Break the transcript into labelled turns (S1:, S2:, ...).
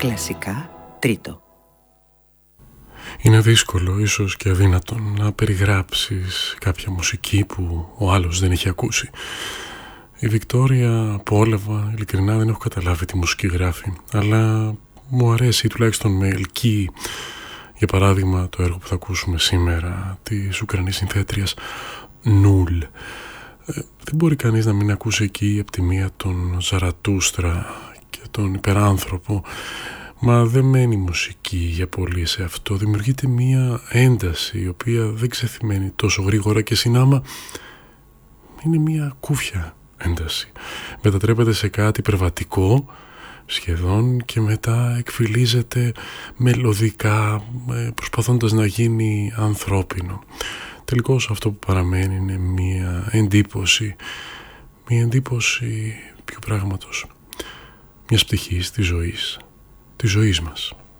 S1: Κλασικά τρίτο.
S2: Είναι δύσκολο, ίσως και αδύνατον, να περιγράψεις κάποια μουσική που ο άλλος δεν έχει ακούσει. Η Βικτόρια Πόλεβα, ειλικρινά δεν έχω καταλάβει τι μουσική γράφει, αλλά μου αρέσει, τουλάχιστον με ελκύει. Για παράδειγμα, το έργο που θα ακούσουμε σήμερα της Ουκρανής συνθέτριας Νουλ. Δεν μπορεί κανείς να μην ακούσει εκεί από τη μία τον Ζαρατούστρα και τον υπεράνθρωπο, μα δεν μένει μουσική για πολύ σε αυτό. Δημιουργείται μία ένταση η οποία δεν ξεθυμένει τόσο γρήγορα και συνάμα είναι μία κούφια ένταση. Μετατρέπεται σε κάτι υπερβατικό σχεδόν και μετά εκφυλίζεται μελωδικά, προσπαθώντας να γίνει ανθρώπινο. Τελικώς αυτό που παραμένει είναι μία εντύπωση ποιου πράγματος, μιας πτυχής της ζωής μας.